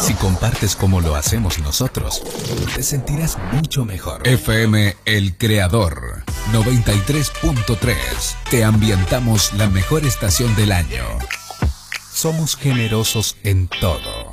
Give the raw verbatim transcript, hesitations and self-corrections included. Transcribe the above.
Si compartes como lo hacemos nosotros, te sentirás mucho mejor. F M El Creador noventa y tres punto tres. Te ambientamos la mejor estación del año. Somos generosos en todo.